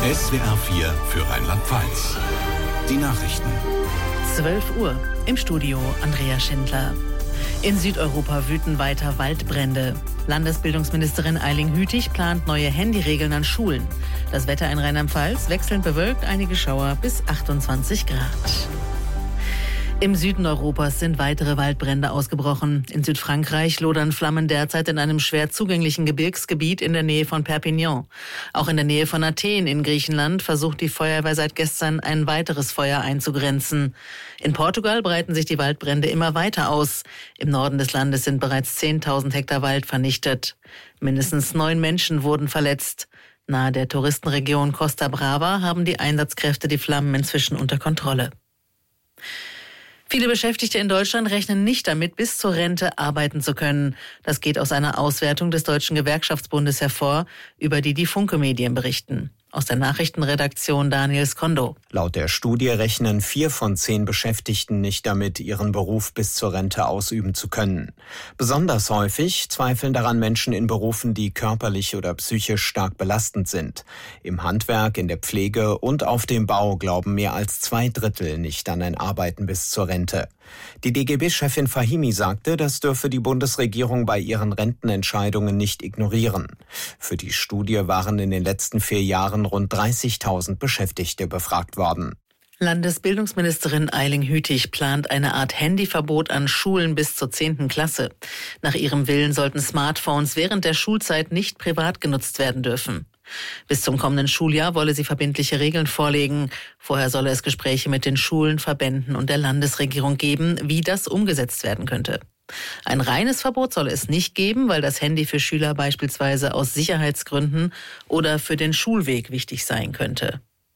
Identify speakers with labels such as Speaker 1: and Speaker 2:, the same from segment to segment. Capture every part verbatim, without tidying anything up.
Speaker 1: S W R vier für Rheinland-Pfalz. Die Nachrichten.
Speaker 2: zwölf Uhr. Im Studio Andrea Schindler. In Südeuropa wüten weiter Waldbrände. Landesbildungsministerin Eiling Hütig plant neue Handyregeln an Schulen. Das Wetter in Rheinland-Pfalz wechselnd bewölkt, einige Schauer bis achtundzwanzig Grad. Im Süden Europas sind weitere Waldbrände ausgebrochen. In Südfrankreich lodern Flammen derzeit in einem schwer zugänglichen Gebirgsgebiet in der Nähe von Perpignan. Auch in der Nähe von Athen in Griechenland versucht die Feuerwehr seit gestern ein weiteres Feuer einzugrenzen. In Portugal breiten sich die Waldbrände immer weiter aus. Im Norden des Landes sind bereits zehntausend Hektar Wald vernichtet. Mindestens neun Menschen wurden verletzt. Nahe der Touristenregion Costa Brava haben die Einsatzkräfte die Flammen inzwischen unter Kontrolle. Viele Beschäftigte in Deutschland rechnen nicht damit, bis zur Rente arbeiten zu können. Das geht aus einer Auswertung des Deutschen Gewerkschaftsbundes hervor, über die die Funke-Medien berichten. Aus der Nachrichtenredaktion Daniel Skondo.
Speaker 3: Laut der Studie rechnen vier von zehn Beschäftigten nicht damit, ihren Beruf bis zur Rente ausüben zu können. Besonders häufig zweifeln daran Menschen in Berufen, die körperlich oder psychisch stark belastend sind. Im Handwerk, in der Pflege und auf dem Bau glauben mehr als zwei Drittel nicht an ein Arbeiten bis zur Rente. Die D G B-Chefin Fahimi sagte, das dürfe die Bundesregierung bei ihren Rentenentscheidungen nicht ignorieren. Für die Studie waren in den letzten vier Jahren rund dreißigtausend Beschäftigte befragt worden.
Speaker 2: Landesbildungsministerin Eiling Hütig plant eine Art Handyverbot an Schulen bis zur zehnten Klasse. Nach ihrem Willen sollten Smartphones während der Schulzeit nicht privat genutzt werden dürfen. Bis zum kommenden Schuljahr wolle sie verbindliche Regeln vorlegen. Vorher solle es Gespräche mit den Schulen, Verbänden und der Landesregierung geben, wie das umgesetzt werden könnte. Ein reines Verbot solle es nicht geben, weil das Handy für Schüler beispielsweise aus Sicherheitsgründen oder für den Schulweg wichtig sein könnte.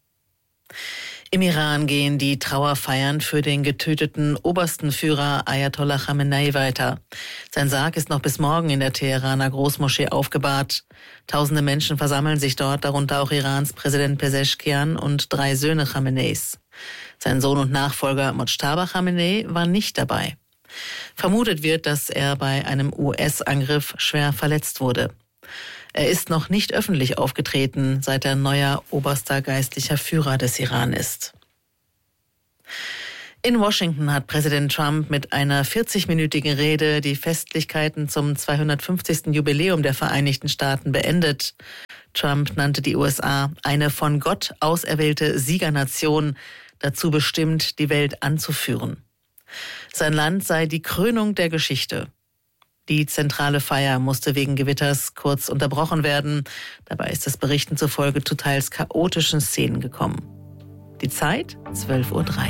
Speaker 2: Im Iran gehen die Trauerfeiern für den getöteten obersten Führer Ayatollah Khamenei weiter. Sein Sarg ist noch bis morgen in der Teheraner Großmoschee aufgebahrt. Tausende Menschen versammeln sich dort, darunter auch Irans Präsident Pezeshkian und drei Söhne Khameneis. Sein Sohn und Nachfolger Mojtaba Khamenei war nicht dabei. Vermutet wird, dass er bei einem U S-Angriff schwer verletzt wurde. Er ist noch nicht öffentlich aufgetreten, seit er neuer oberster geistlicher Führer des Iran ist. In Washington hat Präsident Trump mit einer vierzigminütigen Rede die Festlichkeiten zum zweihundertfünfzigsten Jubiläum der Vereinigten Staaten beendet. Trump nannte die U S A eine von Gott auserwählte Siegernation, dazu bestimmt, die Welt anzuführen. Sein Land sei die Krönung der Geschichte. Die zentrale Feier musste wegen Gewitters kurz unterbrochen werden. Dabei ist es Berichten zufolge zu teils chaotischen Szenen gekommen. Die Zeit zwölf Uhr drei.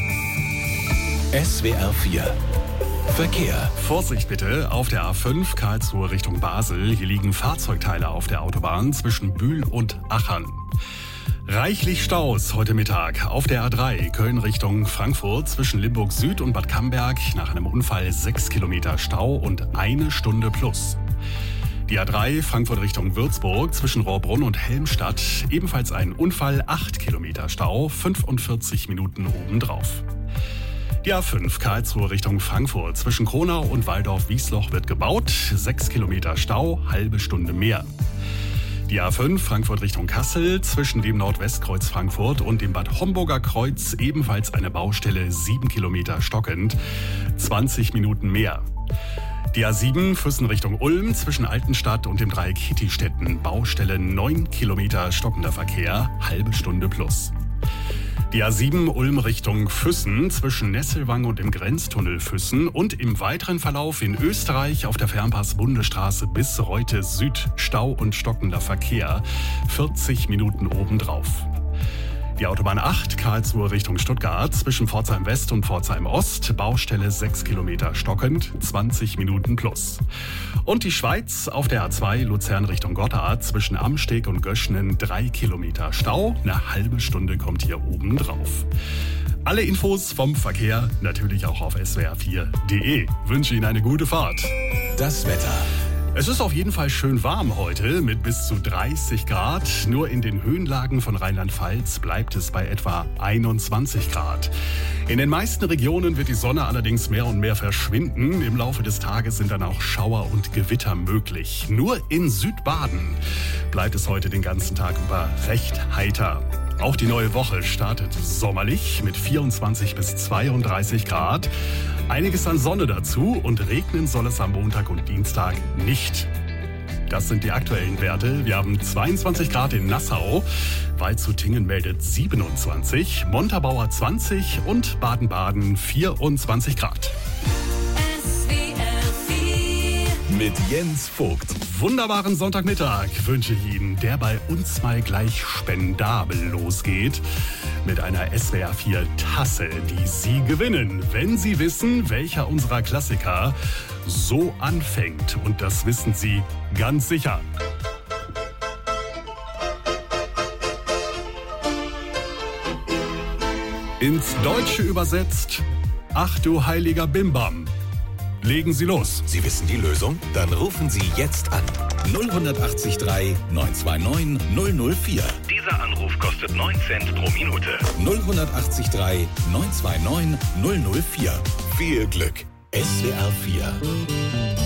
Speaker 1: S W R vier Verkehr.
Speaker 4: Vorsicht bitte auf der A fünf Karlsruhe Richtung Basel. Hier liegen Fahrzeugteile auf der Autobahn zwischen Bühl und Achern. Reichlich Staus heute Mittag auf der A drei Köln Richtung Frankfurt zwischen Limburg Süd und Bad Camberg. Nach einem Unfall sechs Kilometer Stau und eine Stunde plus. Die A drei Frankfurt Richtung Würzburg zwischen Rohrbrunn und Helmstadt. Ebenfalls ein Unfall, acht Kilometer Stau, fünfundvierzig Minuten obendrauf. Die A fünf Karlsruhe Richtung Frankfurt zwischen Kronau und Waldorf-Wiesloch wird gebaut. sechs Kilometer Stau, halbe Stunde mehr. Die A fünf Frankfurt Richtung Kassel zwischen dem Nordwestkreuz Frankfurt und dem Bad Homburger Kreuz ebenfalls eine Baustelle, sieben Kilometer stockend, zwanzig Minuten mehr. Die A sieben Füssen Richtung Ulm zwischen Altenstadt und dem Dreieck Hittistetten, Baustelle neun Kilometer stockender Verkehr, halbe Stunde plus. Die A sieben Ulm Richtung Füssen zwischen Nesselwang und dem Grenztunnel Füssen und im weiteren Verlauf in Österreich auf der Fernpass-Bundesstraße bis Reute Süd Stau und stockender Verkehr, vierzig Minuten obendrauf. Die Autobahn acht Karlsruhe Richtung Stuttgart zwischen Pforzheim West und Pforzheim Ost, Baustelle sechs Kilometer stockend, zwanzig Minuten plus. Und die Schweiz auf der A zwei Luzern Richtung Gotthard zwischen Amsteg und Göschnen, drei Kilometer Stau, eine halbe Stunde kommt hier oben drauf. Alle Infos vom Verkehr natürlich auch auf S W R vier Punkt de. Wünsche Ihnen eine gute Fahrt.
Speaker 1: Das Wetter.
Speaker 4: Es ist auf jeden Fall schön warm heute mit bis zu dreißig Grad. Nur in den Höhenlagen von Rheinland-Pfalz bleibt es bei etwa einundzwanzig Grad. In den meisten Regionen wird die Sonne allerdings mehr und mehr verschwinden. Im Laufe des Tages sind dann auch Schauer und Gewitter möglich. Nur in Südbaden bleibt es heute den ganzen Tag über recht heiter. Auch die neue Woche startet sommerlich mit vierundzwanzig bis zweiunddreißig Grad. Einiges an Sonne dazu und regnen soll es am Montag und Dienstag nicht. Das sind die aktuellen Werte. Wir haben zweiundzwanzig Grad in Nassau, Waldshutingen meldet siebenundzwanzig, Montabaur zwanzig und Baden-Baden vierundzwanzig Grad.
Speaker 1: Mit Jens Vogt.
Speaker 4: Wunderbaren Sonntagmittag wünsche ich Ihnen, der bei uns mal gleich spendabel losgeht. Mit einer S W R vier Tasse, die Sie gewinnen, wenn Sie wissen, welcher unserer Klassiker so anfängt. Und das wissen Sie ganz sicher. Ins Deutsche übersetzt: Ach du heiliger Bimbam. Legen Sie los.
Speaker 1: Sie wissen die Lösung? Dann rufen Sie jetzt an. null acht drei neun zwei neun null null vier.
Speaker 5: Dieser Anruf kostet neun Cent pro Minute.
Speaker 1: null acht drei neun zwei neun null null vier. Viel Glück. S W R vier.